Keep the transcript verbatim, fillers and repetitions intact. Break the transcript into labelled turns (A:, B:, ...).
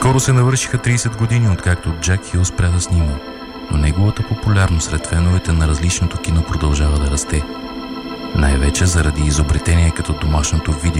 A: Скоро се навършиха трийсет години, откакто Джак Хил спря да снима, но неговата популярност сред феновете на различното кино продължава да расте. Най-вече заради изобретения като домашното видео